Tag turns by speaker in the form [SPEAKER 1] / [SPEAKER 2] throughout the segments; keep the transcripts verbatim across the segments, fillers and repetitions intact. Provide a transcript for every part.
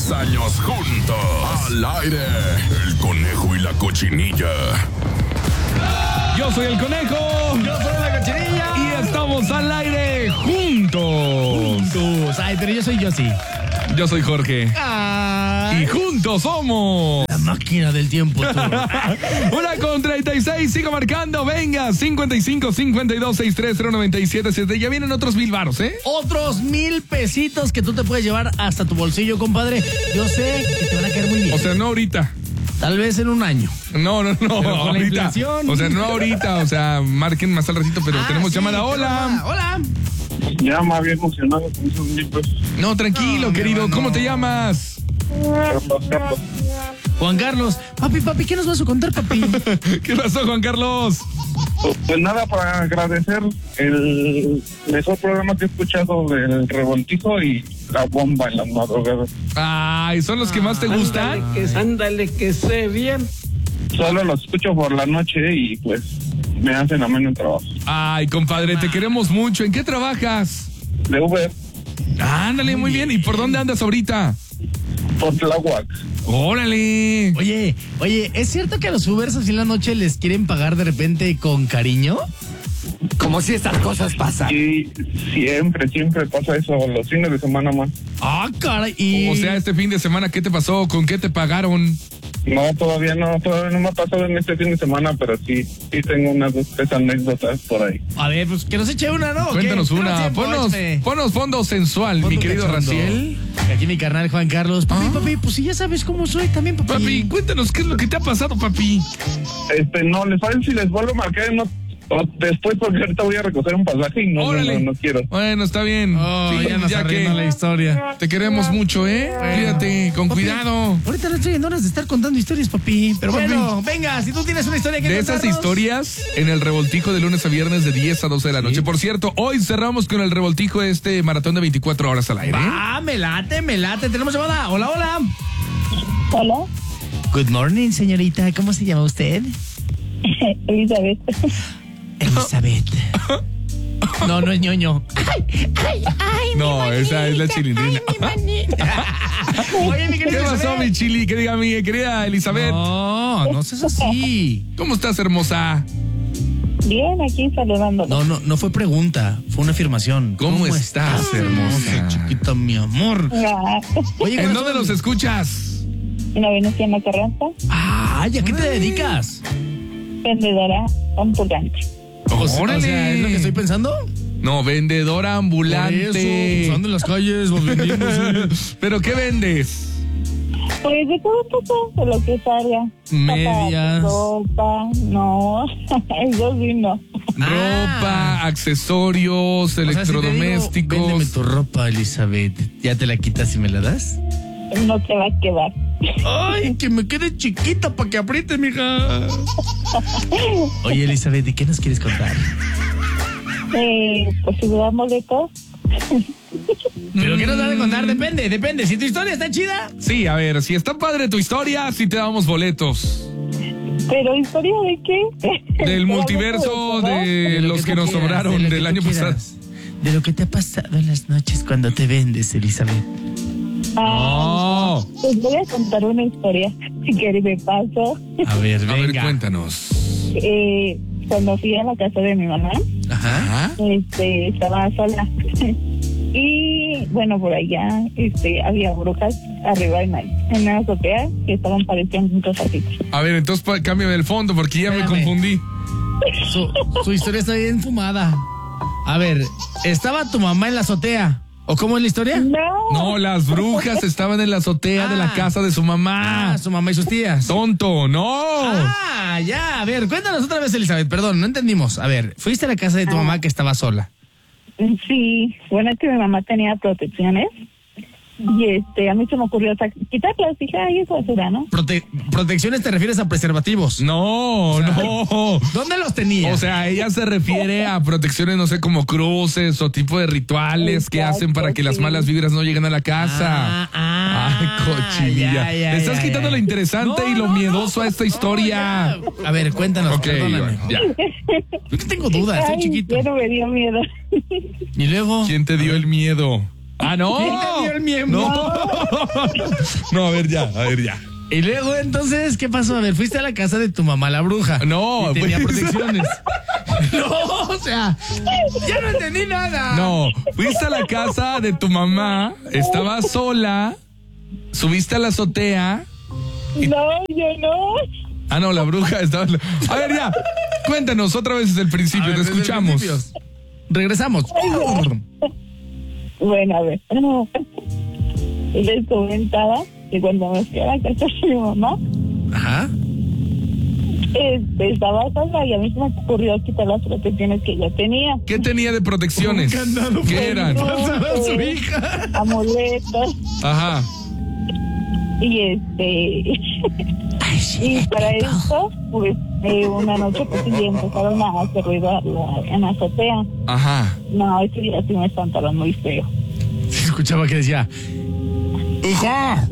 [SPEAKER 1] diez años juntos. Al aire, el conejo y la cochinilla.
[SPEAKER 2] Yo soy el conejo.
[SPEAKER 3] Yo soy la cochinilla.
[SPEAKER 2] Y estamos al aire juntos.
[SPEAKER 3] Juntos. Ay, pero yo soy yo sí.
[SPEAKER 2] Yo soy Jorge.
[SPEAKER 3] Ay.
[SPEAKER 2] Y juntos somos
[SPEAKER 3] La máquina del tiempo, tú.
[SPEAKER 2] Una con treinta y seis, sigo marcando, venga, cincuenta y cinco, cincuenta y dos, sesenta y tres, cero noventa y siete, siete. Ya vienen otros mil varos, ¿eh?
[SPEAKER 3] Otros mil pesitos que tú te puedes llevar hasta tu bolsillo, compadre. Yo sé que te van a caer muy bien.
[SPEAKER 2] O sea, no ahorita.
[SPEAKER 3] Tal vez en un año.
[SPEAKER 2] No, no, no,
[SPEAKER 3] Pero con la
[SPEAKER 2] ahorita.
[SPEAKER 3] inflación.
[SPEAKER 2] O sea, no ahorita, o sea, marquen más al ratito, pero
[SPEAKER 3] Ah,
[SPEAKER 2] tenemos
[SPEAKER 3] sí,
[SPEAKER 2] llamada.
[SPEAKER 3] tenemos
[SPEAKER 2] Hola.
[SPEAKER 3] llamada. Hola.
[SPEAKER 4] Ya me había emocionado con esos mil pesos.
[SPEAKER 2] No, tranquilo,
[SPEAKER 3] No, mi
[SPEAKER 2] querido.
[SPEAKER 3] hermano.
[SPEAKER 2] ¿Cómo te llamas?
[SPEAKER 4] Carlos, Carlos.
[SPEAKER 3] Juan Carlos. Papi, papi, ¿qué nos vas a contar, papi?
[SPEAKER 2] ¿Qué pasó, Juan Carlos?
[SPEAKER 4] Pues nada, para agradecer el mejor programa que he escuchado del revoltijo y la bomba en las madrugadas.
[SPEAKER 2] Ay, ¿son los que más te gustan?
[SPEAKER 5] Ándale, que, ándale, que sé bien.
[SPEAKER 4] Solo los escucho por la noche y pues me hacen ameno el trabajo.
[SPEAKER 2] Ay, compadre, te queremos mucho. ¿En qué trabajas?
[SPEAKER 4] De Uber,
[SPEAKER 2] Ándale, muy bien. ¿Y por dónde andas ahorita?
[SPEAKER 4] por Tláhuac.
[SPEAKER 2] Órale.
[SPEAKER 3] Oye, oye, ¿es cierto que a los Ubers así en la noche les quieren pagar de repente con cariño?
[SPEAKER 5] Como si estas cosas pasan.
[SPEAKER 4] Y siempre, siempre pasa eso, los fines de semana más.
[SPEAKER 3] Ah, caray. Y...
[SPEAKER 2] O sea, este fin de semana, ¿qué te pasó? ¿Con qué te pagaron?
[SPEAKER 4] No, todavía no, todavía no me ha pasado en este fin de semana, pero sí, sí tengo unas dos, tres anécdotas por ahí.
[SPEAKER 3] A ver, pues que nos eche una, ¿no?
[SPEAKER 2] Cuéntanos
[SPEAKER 3] ¿Qué?
[SPEAKER 2] una.
[SPEAKER 3] Tenemos tiempo,
[SPEAKER 2] Ponos,
[SPEAKER 3] échame.
[SPEAKER 2] ponos fondo sensual,
[SPEAKER 3] Fondo
[SPEAKER 2] mi querido
[SPEAKER 3] cachondo.
[SPEAKER 2] Raciel.
[SPEAKER 3] Aquí mi carnal Juan Carlos. Papi,
[SPEAKER 2] Ah.
[SPEAKER 3] papi, pues si ya sabes cómo soy también, papi.
[SPEAKER 2] Papi, cuéntanos, ¿qué es lo que te ha pasado, papi?
[SPEAKER 4] Este, no, les saben si les vuelvo a marcar no, o después porque ahorita voy a recoger un pasaje y no, no,
[SPEAKER 2] Órale.
[SPEAKER 4] no, no quiero.
[SPEAKER 2] Bueno, está bien.
[SPEAKER 3] Oh,
[SPEAKER 2] Sí,
[SPEAKER 3] ya nos arruinó la historia.
[SPEAKER 2] Te queremos mucho, ¿eh? Cuídate, con
[SPEAKER 3] Papi,
[SPEAKER 2] cuidado.
[SPEAKER 3] Ahorita no estoy en horas de estar contando historias, papi. Pero
[SPEAKER 2] Papi.
[SPEAKER 3] bueno, venga, si tú tienes una historia que
[SPEAKER 2] De esas
[SPEAKER 3] contarnos.
[SPEAKER 2] historias, en el revoltijo de lunes a viernes de diez a doce de la noche. Por cierto, hoy cerramos con el revoltijo este maratón de veinticuatro horas al aire.
[SPEAKER 3] Ah, me late, me late. Tenemos llamada. Hola, hola.
[SPEAKER 6] Hola,
[SPEAKER 3] Good morning, señorita. ¿Cómo se llama usted?
[SPEAKER 6] Elizabeth.
[SPEAKER 3] Elizabeth. No, no es ñoño.
[SPEAKER 2] No, esa es la chilindrina.
[SPEAKER 3] Oye, mi
[SPEAKER 2] ¿Qué
[SPEAKER 3] querida
[SPEAKER 2] pasó,
[SPEAKER 3] Elizabeth.
[SPEAKER 2] mi chili? Que diga mi querida Elizabeth.
[SPEAKER 3] No, no seas así.
[SPEAKER 2] ¿Cómo estás, hermosa?
[SPEAKER 6] Bien, aquí saludándolo.
[SPEAKER 3] No, no, no fue pregunta, fue una afirmación.
[SPEAKER 2] ¿Cómo estás, hermosa?
[SPEAKER 3] Chiquita, mi amor.
[SPEAKER 6] Ah,
[SPEAKER 3] Oye,
[SPEAKER 2] ¿En
[SPEAKER 3] corazón.
[SPEAKER 2] dónde los escuchas?
[SPEAKER 6] Una Venustiana Carranza,
[SPEAKER 3] Ah, ¿y a qué te dedicas?
[SPEAKER 6] vendedora ambulante.
[SPEAKER 3] O sea,
[SPEAKER 2] Órale.
[SPEAKER 3] o sea, ¿es lo que estoy pensando?
[SPEAKER 2] No, vendedora
[SPEAKER 3] Por
[SPEAKER 2] ambulante.
[SPEAKER 3] eso, pues, ando en las calles, pues, vendiendo, sí.
[SPEAKER 2] ¿Pero qué vendes?
[SPEAKER 6] Pues de todo poco, de lo que salga.
[SPEAKER 3] Medias.
[SPEAKER 6] Ropa, no, eso sí no.
[SPEAKER 2] Ropa, accesorios,
[SPEAKER 3] O sea, si te digo,
[SPEAKER 2] electrodomésticos.
[SPEAKER 3] véndeme tu ropa, Elizabeth. ¿Ya te la quitas y me la das?
[SPEAKER 6] No te va a quedar.
[SPEAKER 3] Ay, que me quede chiquita para que apriete, mija. Oye, Elizabeth, ¿de qué nos quieres contar?
[SPEAKER 6] Eh, pues si me dan boletos,
[SPEAKER 3] ¿Pero qué nos vas a contar? Depende, depende. Si tu historia está chida.
[SPEAKER 2] Sí, a ver, si está padre tu historia, sí te damos boletos.
[SPEAKER 6] pero ¿historia de qué?
[SPEAKER 2] Del multiverso de los que nos sobraron del año pasado.
[SPEAKER 3] De lo que te ha pasado en las noches cuando te vendes, Elizabeth.
[SPEAKER 6] Ah,
[SPEAKER 2] No.
[SPEAKER 6] pues voy a contar una historia, si quieres me paso.
[SPEAKER 3] A ver,
[SPEAKER 2] A ver,
[SPEAKER 3] venga.
[SPEAKER 2] cuéntanos.
[SPEAKER 6] Eh, cuando fui a la casa de mi mamá,
[SPEAKER 3] Ajá.
[SPEAKER 6] este, estaba sola. Y bueno, por allá este, había brujas arriba en, la- en la azotea que estaban pareciendo un cosacito.
[SPEAKER 2] A ver, entonces pa- cámbiame el fondo porque ya
[SPEAKER 3] Espérame.
[SPEAKER 2] me confundí.
[SPEAKER 3] Su, su historia está bien fumada. A ver, ¿estaba tu mamá en la azotea? ¿O cómo es la historia?
[SPEAKER 6] No,
[SPEAKER 2] No, las brujas estaban en la azotea de la
[SPEAKER 3] Ah.
[SPEAKER 2] casa de su mamá.
[SPEAKER 3] Ah, su mamá y sus tías.
[SPEAKER 2] Tonto, no.
[SPEAKER 3] Ah, ya. A ver, cuéntanos otra vez, Elizabeth. Perdón, no entendimos. A ver, fuiste a la casa de tu mamá que estaba sola.
[SPEAKER 6] sí, bueno, es que mi mamá tenía protecciones y este, a mí se me ocurrió sac- quitarlas. Dije, ay, es basura, ¿no?
[SPEAKER 3] Prote- ¿Protecciones te refieres a preservativos?
[SPEAKER 2] No, no.
[SPEAKER 3] ¿Dónde los tenía?
[SPEAKER 2] O sea, ella se refiere a protecciones, no sé, como cruces o tipo de rituales que
[SPEAKER 6] Exacto,
[SPEAKER 2] hacen para que las
[SPEAKER 6] sí.
[SPEAKER 2] malas vibras no lleguen a la casa.
[SPEAKER 3] Ah, ah,
[SPEAKER 2] Ay, cochinilla.
[SPEAKER 3] ya, ya,
[SPEAKER 2] Le estás
[SPEAKER 3] ya,
[SPEAKER 2] quitando
[SPEAKER 3] ya.
[SPEAKER 2] lo interesante
[SPEAKER 3] No,
[SPEAKER 2] y lo
[SPEAKER 3] no,
[SPEAKER 2] miedoso
[SPEAKER 3] no,
[SPEAKER 2] a esta
[SPEAKER 3] no,
[SPEAKER 2] historia.
[SPEAKER 3] ya. A ver, cuéntanos,
[SPEAKER 2] Ok,
[SPEAKER 3] perdóname.
[SPEAKER 2] bueno, ya.
[SPEAKER 3] Yo que tengo dudas, estoy
[SPEAKER 6] Ay,
[SPEAKER 3] chiquito.
[SPEAKER 6] ya no me dio miedo.
[SPEAKER 3] Y luego...
[SPEAKER 2] ¿Quién te dio el miedo? Ah, no.
[SPEAKER 3] ¿Quién te dio el miembro?
[SPEAKER 2] No. No, a ver ya, a ver ya.
[SPEAKER 3] Y luego, entonces, ¿qué pasó? A ver, fuiste a la casa de tu mamá, la bruja.
[SPEAKER 2] No,
[SPEAKER 3] y tenía
[SPEAKER 2] pues-
[SPEAKER 3] protecciones. No, o sea, ya no entendí nada.
[SPEAKER 2] No, fuiste a la casa de tu mamá, estaba sola, subiste a la azotea.
[SPEAKER 6] No, yo no.
[SPEAKER 2] Ah, no, la bruja estaba... A ver, ya, cuéntanos otra vez desde el principio,
[SPEAKER 3] A ver,
[SPEAKER 2] te
[SPEAKER 3] desde el
[SPEAKER 2] escuchamos.
[SPEAKER 3] principio. Regresamos.
[SPEAKER 6] Bueno, a ver. Les comentaba que cuando me fui a la casa de mi mamá,
[SPEAKER 3] Ajá.
[SPEAKER 6] este, estaba sola y a mí se me ocurrió quitar las protecciones que yo tenía.
[SPEAKER 2] ¿Qué tenía de protecciones?
[SPEAKER 3] Un candado
[SPEAKER 2] ¿Qué eran?
[SPEAKER 3] Pasaba a su
[SPEAKER 6] Eh,
[SPEAKER 3] hija.
[SPEAKER 6] Amuletos
[SPEAKER 2] Ajá.
[SPEAKER 6] y este... y para eso, pues, eh, una noche pues sí empezaron a hacer ruido a la- en la azotea.
[SPEAKER 2] Ajá.
[SPEAKER 6] No, ese día sí me espantaron muy feo.
[SPEAKER 3] Se escuchaba que decía, ¡hija!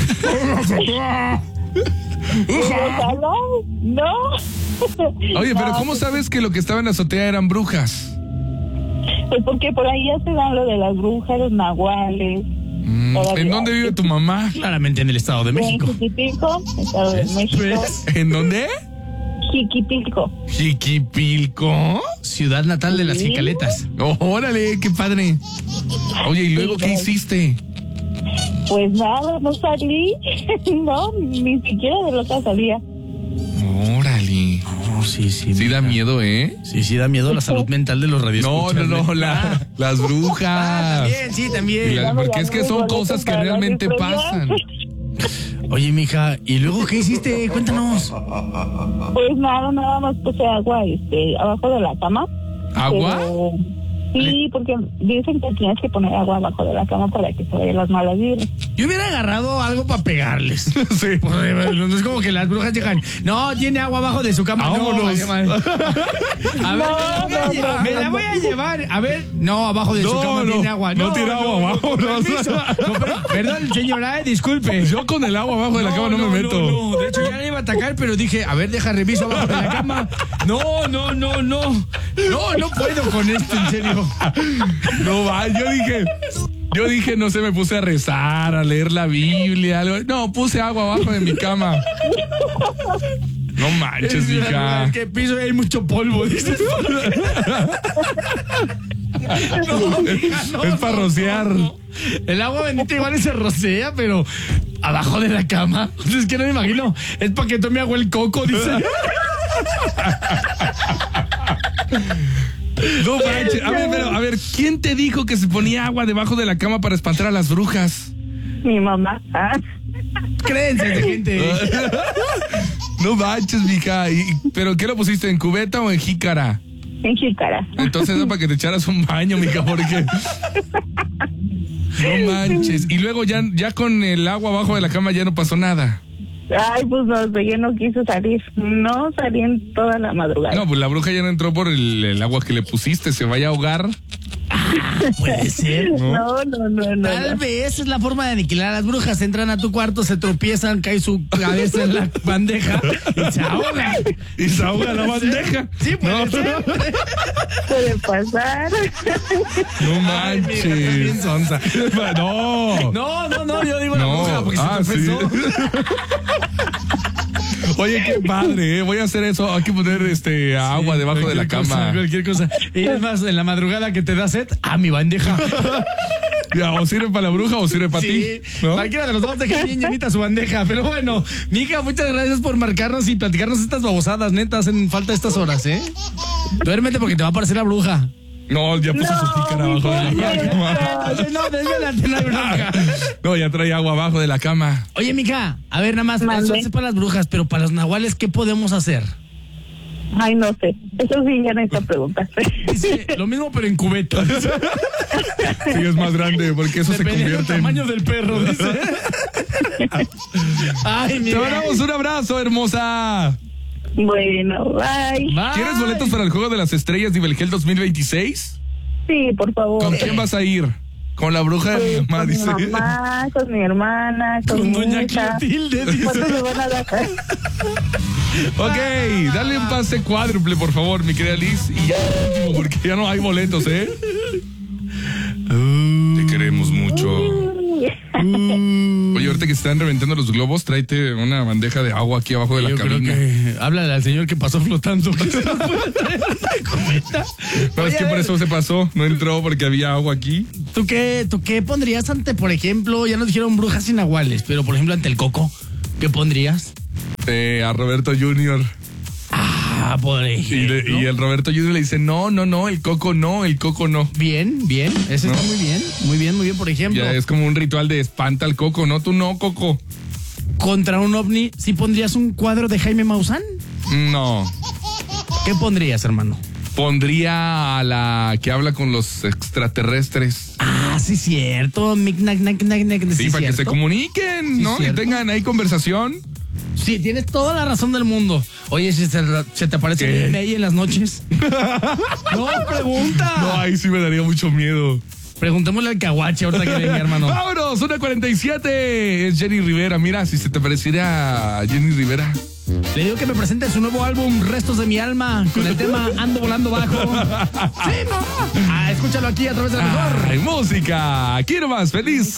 [SPEAKER 6] ¡Hija! No.
[SPEAKER 2] Oye, pero
[SPEAKER 6] No,
[SPEAKER 2] ¿cómo
[SPEAKER 6] pues,
[SPEAKER 2] sabes que lo que estaba en la azotea eran brujas?
[SPEAKER 6] Pues porque por ahí ya se dan lo de las brujas, los nahuales.
[SPEAKER 2] Mm,
[SPEAKER 6] Todavía.
[SPEAKER 2] ¿En dónde vive tu mamá?
[SPEAKER 3] Claramente en el Estado de
[SPEAKER 6] En
[SPEAKER 3] México.
[SPEAKER 6] Jiquipilco, Estado de México.
[SPEAKER 3] ¿Ves?
[SPEAKER 2] ¿En dónde?
[SPEAKER 6] Jiquipilco.
[SPEAKER 2] Jiquipilco.
[SPEAKER 3] Ciudad natal de las
[SPEAKER 6] Sí.
[SPEAKER 3] jicaletas.
[SPEAKER 2] Oh, órale, qué padre. Oye, ¿y luego qué hiciste?
[SPEAKER 6] Pues nada, no salí. No, ni siquiera de loca salía.
[SPEAKER 2] Órale.
[SPEAKER 3] No, sí, sí.
[SPEAKER 2] Sí da miedo, ¿eh?
[SPEAKER 3] Sí, sí da miedo la salud mental de los
[SPEAKER 2] No,
[SPEAKER 3] radioescuchas.
[SPEAKER 2] no, no,
[SPEAKER 3] ¿eh?
[SPEAKER 2] la- las brujas.
[SPEAKER 3] Ah, también, sí,
[SPEAKER 2] Y
[SPEAKER 3] también.
[SPEAKER 2] la- porque es que son
[SPEAKER 6] Boletos
[SPEAKER 2] cosas que
[SPEAKER 6] para la
[SPEAKER 2] realmente
[SPEAKER 6] disfrutar.
[SPEAKER 2] pasan.
[SPEAKER 3] Oye, mija, ¿y luego qué hiciste? Cuéntanos.
[SPEAKER 6] Pues nada, nada más puse agua este, abajo de la cama.
[SPEAKER 2] ¿Agua?
[SPEAKER 6] Pero, sí, porque dicen que tienes que poner agua abajo de la cama para que se vayan las malas vibras.
[SPEAKER 3] Yo hubiera agarrado algo para pegarles.
[SPEAKER 2] Sí.
[SPEAKER 3] No es como que las brujas llegan. No, tiene agua abajo de su cama. No,
[SPEAKER 2] Vámonos.
[SPEAKER 3] vale, vale. A ver,
[SPEAKER 6] No,
[SPEAKER 3] me, la voy a
[SPEAKER 6] no,
[SPEAKER 3] lle- me
[SPEAKER 6] no,
[SPEAKER 3] la
[SPEAKER 6] no.
[SPEAKER 3] voy a llevar. A ver, no, abajo de su
[SPEAKER 2] No,
[SPEAKER 3] cama
[SPEAKER 2] no,
[SPEAKER 3] tiene agua.
[SPEAKER 2] no tiene agua abajo,
[SPEAKER 3] con
[SPEAKER 2] no.
[SPEAKER 3] permiso. No, per- perdón, señora, eh, disculpe.
[SPEAKER 2] Yo con el agua abajo de la cama no, me meto.
[SPEAKER 3] No, no. De hecho, ya le iba a atacar, pero dije, a ver, deja reviso abajo de la cama. No, no, no, no. No, no puedo con esto, en serio.
[SPEAKER 2] No va, yo dije, yo dije, no sé, me puse a rezar, a leer la Biblia, algo. No, puse agua abajo de mi cama. No manches, hija.
[SPEAKER 3] Es que piso y hay mucho polvo, dices. No, mija, no,
[SPEAKER 2] Es para
[SPEAKER 3] no,
[SPEAKER 2] rociar.
[SPEAKER 3] no, no. El agua bendita igual se rocea, pero abajo de la cama. Es que no me imagino. Es para que tome agua el coco, dice.
[SPEAKER 2] No manches. A ver, pero, a ver, ¿quién te dijo que se ponía agua debajo de la cama para espantar a las brujas?
[SPEAKER 6] Mi mamá. Ah,
[SPEAKER 3] Créense, de gente.
[SPEAKER 2] No manches, mija. ¿Y, pero qué lo pusiste, en cubeta o en jícara?
[SPEAKER 6] en jícara.
[SPEAKER 2] Entonces era para que te echaras un baño, mija, porque... No manches. Y luego ya, ya con el agua abajo de la cama ya no pasó nada.
[SPEAKER 6] Ay, pues no sé, yo no quise salir. No salí en toda la madrugada.
[SPEAKER 2] No, pues la bruja ya no entró por el, el agua que le pusiste. Se vaya a ahogar.
[SPEAKER 3] Puede ser.
[SPEAKER 6] No, no, no, no.
[SPEAKER 3] Tal
[SPEAKER 6] no.
[SPEAKER 3] vez es la forma de aniquilar a las brujas. Entran a tu cuarto, se tropiezan, cae su cabeza en la bandeja y se ahogan.
[SPEAKER 2] Y se ahoga la bandeja.
[SPEAKER 3] Sí, puede
[SPEAKER 2] No.
[SPEAKER 3] ser.
[SPEAKER 6] Puede pasar.
[SPEAKER 2] No
[SPEAKER 3] Ay, mira,
[SPEAKER 2] manches.
[SPEAKER 3] también sonsa.
[SPEAKER 2] No.
[SPEAKER 3] No, no, no, yo digo la
[SPEAKER 2] No.
[SPEAKER 3] bruja porque
[SPEAKER 2] Ah,
[SPEAKER 3] se tropezó.
[SPEAKER 2] Oye, qué padre, ¿eh? Voy a hacer eso. Hay que poner este agua debajo de la
[SPEAKER 3] Cualquier cosa,
[SPEAKER 2] cama.
[SPEAKER 3] cualquier cosa. Y es más, en la madrugada que te da sed, a mi bandeja.
[SPEAKER 2] Ya, o sirve para la bruja o sirve para
[SPEAKER 3] Sí,
[SPEAKER 2] ti. ¿No?
[SPEAKER 3] cualquiera de los dos deja bien llenita su bandeja. Pero bueno, mija, muchas gracias por marcarnos y platicarnos estas babosadas, neta, hacen falta estas horas, ¿eh? Duérmete porque te va a aparecer la bruja.
[SPEAKER 2] No, ya puso su jícara abajo de la cama.
[SPEAKER 3] No, desvélate, no hay bronca.
[SPEAKER 2] No, ya trae agua abajo de la cama.
[SPEAKER 3] Oye, mija, a ver, nada más,
[SPEAKER 6] Mande.
[SPEAKER 3] eso es para las brujas, pero para los nahuales, ¿qué podemos hacer?
[SPEAKER 6] Ay, no sé. Eso sí, ya necesito preguntar.
[SPEAKER 3] Dice, lo mismo, pero en cubeta.
[SPEAKER 2] Sí, es más grande porque eso se
[SPEAKER 3] Dependiendo del
[SPEAKER 2] convierte en...
[SPEAKER 3] tamaño del perro, dice. Ay,
[SPEAKER 2] Te
[SPEAKER 3] mira.
[SPEAKER 2] mandamos un abrazo, hermosa.
[SPEAKER 6] Bueno, bye.
[SPEAKER 3] Bye.
[SPEAKER 2] ¿Quieres boletos para el Juego de las Estrellas de Belgel dos mil veintiséis?
[SPEAKER 6] Sí, por favor.
[SPEAKER 2] ¿Con quién vas a ir? Con la bruja de mi mamá,
[SPEAKER 6] Con
[SPEAKER 2] dice.
[SPEAKER 6] mi mamá, con mi hermana, con,
[SPEAKER 3] Con
[SPEAKER 6] mi
[SPEAKER 3] doña
[SPEAKER 6] hija.
[SPEAKER 3] Clotilde, dice.
[SPEAKER 6] ¿Cuántos me van a dar?
[SPEAKER 2] Ok, dale un pase cuádruple, por favor, mi querida Liz. Y ya, último, porque ya no hay boletos, ¿eh? Te queremos mucho. Oye, ahorita que se están reventando los globos, tráete una bandeja de agua aquí abajo de la
[SPEAKER 3] Yo creo
[SPEAKER 2] cabina.
[SPEAKER 3] que háblale al señor que pasó flotando. Que se nos pueda traer una cubeta.
[SPEAKER 2] No,
[SPEAKER 3] Oye,
[SPEAKER 2] es que
[SPEAKER 3] a
[SPEAKER 2] por
[SPEAKER 3] ver,
[SPEAKER 2] eso se pasó. No entró porque había agua aquí.
[SPEAKER 3] ¿Tú qué, ¿Tú qué pondrías ante, por ejemplo, ya nos dijeron brujas y nahuales, pero por ejemplo ante el coco, ¿qué pondrías?
[SPEAKER 2] Eh, a Roberto junior
[SPEAKER 3] Ah, por
[SPEAKER 2] Y,
[SPEAKER 3] ejemplo.
[SPEAKER 2] le- y el Roberto junior le dice, no, no, no, el coco no, el coco no.
[SPEAKER 3] Bien, bien, ese está
[SPEAKER 2] No.
[SPEAKER 3] muy bien, muy bien, muy bien. Por ejemplo,
[SPEAKER 2] Ya es como un ritual de espanta al coco, ¿no? Tú no, coco.
[SPEAKER 3] contra un ovni, ¿sí pondrías un cuadro de Jaime Maussan?
[SPEAKER 2] No.
[SPEAKER 3] ¿Qué pondrías, hermano?
[SPEAKER 2] Pondría a la que habla con los extraterrestres.
[SPEAKER 3] Ah, sí, cierto. Mic, nac, nac, nac, nac,
[SPEAKER 2] Sí,
[SPEAKER 3] sí,
[SPEAKER 2] para que
[SPEAKER 3] cierto.
[SPEAKER 2] se comuniquen,
[SPEAKER 3] Sí,
[SPEAKER 2] ¿no? Y
[SPEAKER 3] cierto.
[SPEAKER 2] tengan ahí conversación.
[SPEAKER 3] Sí, tienes toda la razón del mundo. Oye, si se, se te aparece
[SPEAKER 2] ¿Qué?
[SPEAKER 3] un May en las noches. No, pregunta.
[SPEAKER 2] No, ahí sí me daría mucho miedo.
[SPEAKER 3] Preguntémosle al caguache ahorita que venga, hermano.
[SPEAKER 2] ¡Vámonos! una cuarenta y siete. Es Jenny Rivera. Mira, si se te pareciera a Jenny Rivera.
[SPEAKER 3] Le digo que me presente su nuevo álbum, Restos de mi alma, con el tema Ando volando bajo. Sí, no. Ah, escúchalo aquí a través de la mejor.
[SPEAKER 2] ¡Ay, música! Aquí nomás, feliz.